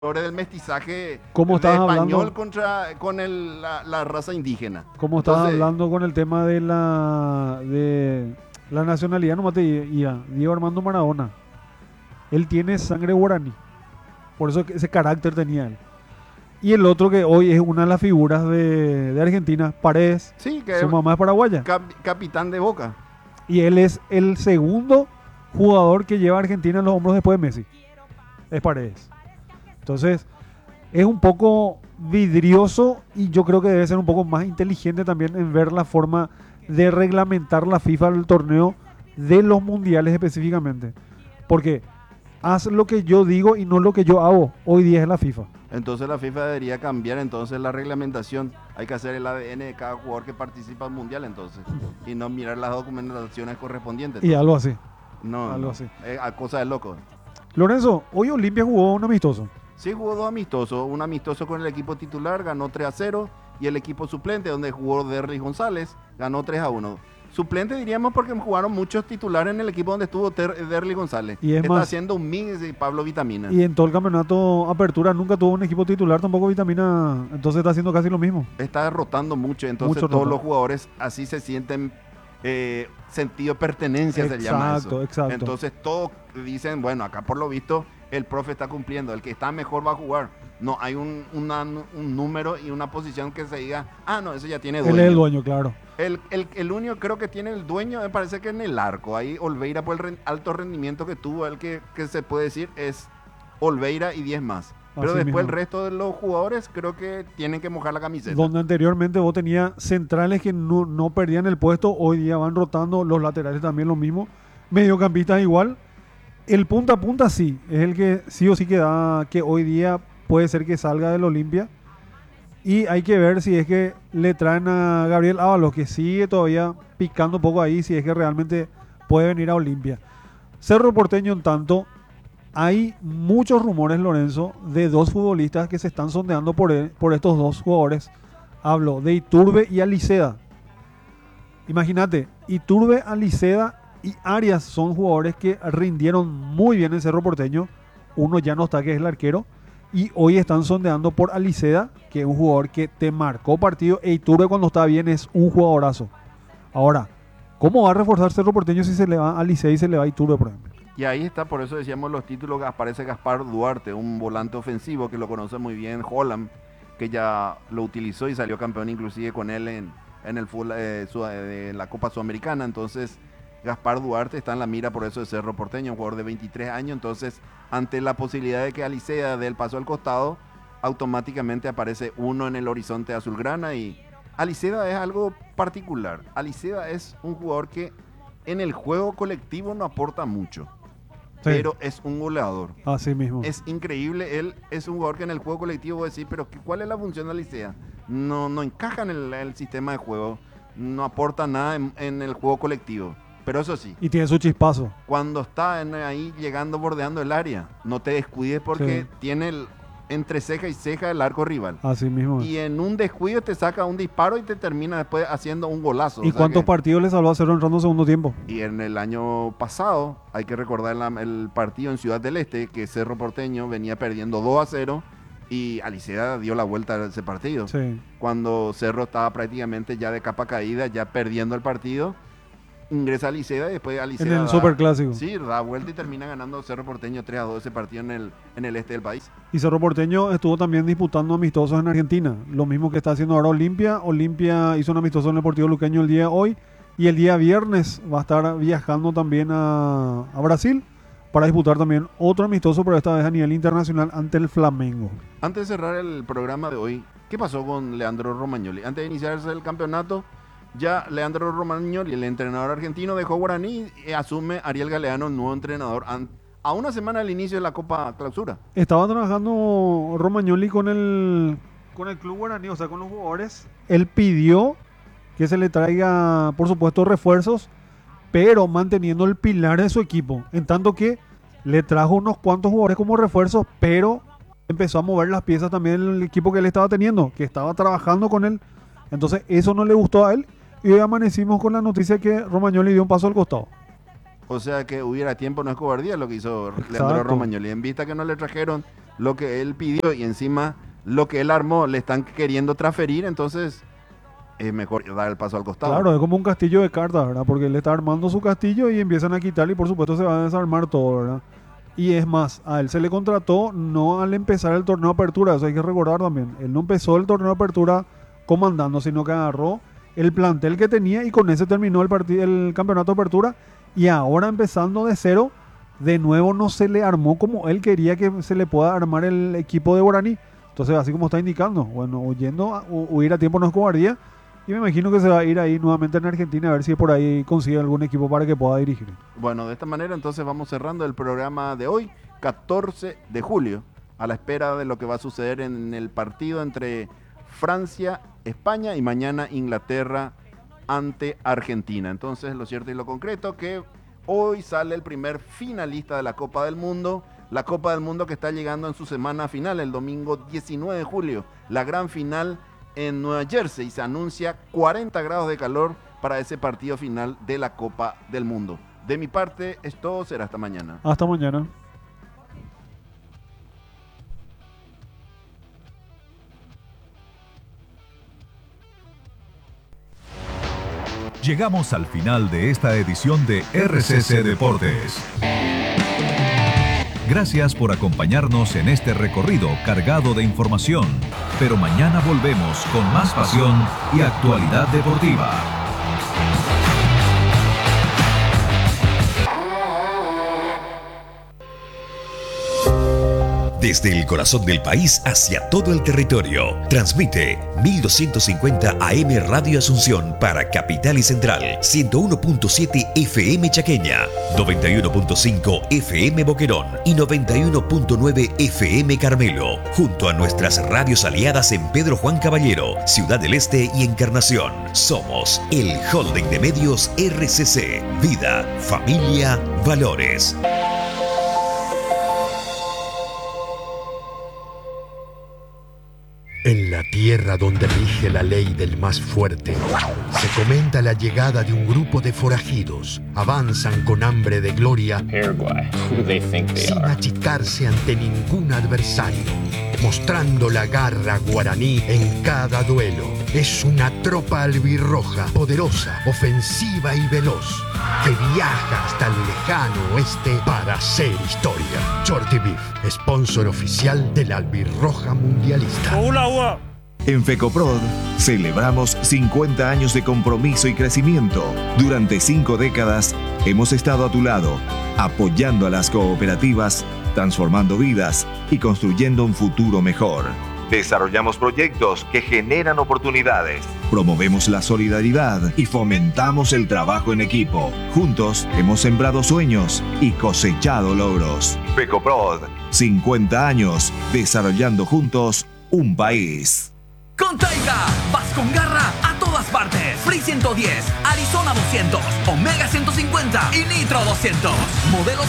del mestizaje ¿Cómo de estabas español hablando? con la raza indígena. Como estabas Entonces, hablando con el tema de la nacionalidad, nomás te diga, Diego Armando Maradona, él tiene sangre guaraní, por eso ese carácter tenía él. Y el otro que hoy es una de las figuras de Argentina, Paredes, sí, que su es mamá es paraguaya. capitán de Boca. Y él es el segundo jugador que lleva a Argentina en los hombros después de Messi, es Paredes. Entonces, es un poco vidrioso y yo creo que debe ser un poco más inteligente también en ver la forma de reglamentar la FIFA el torneo de los mundiales específicamente. Porque haz lo que yo digo y no lo que yo hago. Hoy día es la FIFA. Entonces la FIFA debería cambiar entonces la reglamentación. Hay que hacer el ADN de cada jugador que participa en mundial entonces. Y no mirar las documentaciones correspondientes. Y algo así. No, Algo no. así. Es a cosa de loco. Lorenzo, hoy Olimpia jugó un amistoso. Sí, jugó dos amistosos. Un amistoso con el equipo titular, ganó 3-0. Y el equipo suplente, donde jugó Derry González, ganó 3-1. Suplente diríamos porque jugaron muchos titulares en el equipo donde estuvo Derly González. Y es Está más, haciendo un mix de Pablo Vitamina. y en todo el campeonato Apertura nunca tuvo un equipo titular, tampoco Vitamina. Entonces está haciendo casi lo mismo. Está rotando mucho, entonces Mucho todos rotando. los jugadores así se sienten sentido de pertenencia, se llama eso. Exacto. Entonces todos dicen, bueno, acá por lo visto el profe está cumpliendo, el que está mejor va a jugar. No hay un número y una posición que se diga, ah, no, ese ya tiene dueño. Él es el dueño, claro. El único creo que tiene el dueño, me parece que en el arco. Ahí Olveira, por el alto rendimiento que tuvo, el que se puede decir es Olveira y 10 más. Pero Así después mismo. el resto de los jugadores creo que tienen que mojar la camiseta. Donde anteriormente vos tenías centrales que no perdían el puesto, hoy día van rotando, los laterales también lo mismo, mediocampistas igual. El punta a punta sí, es el que sí o sí que hoy día puede ser que salga del Olimpia. Y hay que ver si es que le traen a Gabriel Ábalos, que sigue todavía picando un poco ahí, si es que realmente puede venir a Olimpia. Cerro Porteño, en tanto, hay muchos rumores, Lorenzo, de dos futbolistas que se están sondeando por estos dos jugadores. Hablo de Iturbe y Aliceda. Imagínate, Iturbe, Aliceda y Arias son jugadores que rindieron muy bien en Cerro Porteño. Uno ya no está, que es el arquero. Y hoy están sondeando por Aliceda, que es un jugador que te marcó partido. E Iturbe, cuando está bien, es un jugadorazo. Ahora, ¿cómo va a reforzar Cerro Porteño si se le va a Aliceda y se le va a Iturbe, por ejemplo? Y ahí está, por eso decíamos los títulos, aparece Gaspar Duarte, un volante ofensivo que lo conoce muy bien Holland, que ya lo utilizó y salió campeón inclusive con él en el fútbol, de la Copa Sudamericana. Entonces Gaspar Duarte está en la mira por eso de Cerro Porteño, un jugador de 23 años. Entonces, ante la posibilidad de que Alicea dé el paso al costado, automáticamente aparece uno en el horizonte azulgrana. Y Alicea es algo particular. Alicea es un jugador que en el juego colectivo no aporta mucho, pero es un goleador. Así mismo. Es increíble, él es un jugador que en el juego colectivo voy a decir, pero ¿cuál es la función de Alicea? No encaja en el sistema de juego, no aporta nada en el juego colectivo. Pero eso sí, Y tiene su chispazo. cuando está ahí llegando, bordeando el área, no te descuides porque Sí. tiene entre ceja y ceja el arco rival. Así mismo. Y en un descuido te saca un disparo y te termina después haciendo un golazo. ¿Y O sea cuántos que- partidos le salvó a Cerro entrando en segundo tiempo? Y en el año pasado, hay que recordar el partido en Ciudad del Este, que Cerro Porteño venía perdiendo 2-0 y Alicea dio la vuelta a ese partido. Sí. Cuando Cerro estaba prácticamente ya de capa caída, ya perdiendo el partido, ingresa Alicea y después Alicea En el Superclásico. Sí, da vuelta y termina ganando Cerro Porteño 3-2 ese partido en el este del país. Y Cerro Porteño estuvo también disputando amistosos en Argentina. Lo mismo que está haciendo ahora Olimpia. Olimpia hizo un amistoso en el Deportivo Luqueño el día de hoy. Y el día viernes va a estar viajando también a Brasil para disputar también otro amistoso, pero esta vez a nivel internacional ante el Flamengo. Antes de cerrar el programa de hoy, ¿qué pasó con Leandro Romagnoli? Antes de iniciarse el campeonato, ya Leandro Romagnoli, el entrenador argentino, dejó Guaraní y asume Ariel Galeano, nuevo entrenador, a una semana del inicio de la Copa Clausura. Estaba trabajando Romagnoli con el club guaraní, o sea, con los jugadores. Él pidió que se le traiga, por supuesto, refuerzos, pero manteniendo el pilar de su equipo. En tanto que le trajo unos cuantos jugadores como refuerzos, pero empezó a mover las piezas también el equipo que él estaba teniendo, que estaba trabajando con él. Entonces eso no le gustó a él y hoy amanecimos con la noticia que Romagnoli dio un paso al costado. O sea que hubiera tiempo, no es cobardía lo que hizo Leandro Exacto. Romagnoli. En vista que no le trajeron lo que él pidió y encima lo que él armó le están queriendo transferir, entonces es mejor dar el paso al costado. Claro, es como un castillo de cartas, ¿verdad? Porque él está armando su castillo y empiezan a quitarle y por supuesto se va a desarmar todo, ¿verdad? Y es más, a él se le contrató no al empezar el torneo de apertura, eso hay que recordar también. Él no empezó el torneo de apertura comandando, sino que agarró el plantel que tenía y con ese terminó el campeonato de apertura. Y ahora empezando de cero, de nuevo no se le armó como él quería que se le pueda armar el equipo de Guaraní. Entonces, así como está indicando, bueno, huir a tiempo no es cobardía. Y me imagino que se va a ir ahí nuevamente en Argentina a ver si por ahí consigue algún equipo para que pueda dirigir. Bueno, de esta manera entonces vamos cerrando el programa de hoy, 14 de julio, a la espera de lo que va a suceder en el partido entre Francia, España y mañana Inglaterra ante Argentina. Entonces, lo cierto y lo concreto que hoy sale el primer finalista de la Copa del Mundo. La Copa del Mundo que está llegando en su semana final, el domingo 19 de julio. La gran final en Nueva Jersey. Se anuncia 40 grados de calor para ese partido final de la Copa del Mundo. De mi parte, es todo. Será hasta mañana. Hasta mañana. Llegamos al final de esta edición de RCC Deportes. Gracias por acompañarnos en este recorrido cargado de información. Pero mañana volvemos con más pasión y actualidad deportiva. Desde el corazón del país hacia todo el territorio. Transmite 1250 AM Radio Asunción para Capital y Central, 101.7 FM Chaqueña, 91.5 FM Boquerón y 91.9 FM Carmelo, junto a nuestras radios aliadas en Pedro Juan Caballero, Ciudad del Este y Encarnación. Somos el Holding de Medios RCC. Vida, familia, valores. En la tierra donde rige la ley del más fuerte, se comenta la llegada de un grupo de forajidos. Avanzan con hambre de gloria, sin achicarse ante ningún adversario, mostrando la garra guaraní en cada duelo. Es una tropa albirroja, poderosa, ofensiva y veloz, que viaja hasta el lejano oeste para hacer historia. Shorty Beef, sponsor oficial de la albirroja mundialista. En FECOPROD celebramos 50 años de compromiso y crecimiento. Durante 5 décadas hemos estado a tu lado, apoyando a las cooperativas, transformando vidas y construyendo un futuro mejor. Desarrollamos proyectos que generan oportunidades. Promovemos la solidaridad y fomentamos el trabajo en equipo. Juntos hemos sembrado sueños y cosechado logros. FECOPROD, 50 años desarrollando juntos un país. Con Taiga, vas con garra a todas partes. Free 110, Arizona 200, Omega 150 y Nitro 200. Modelos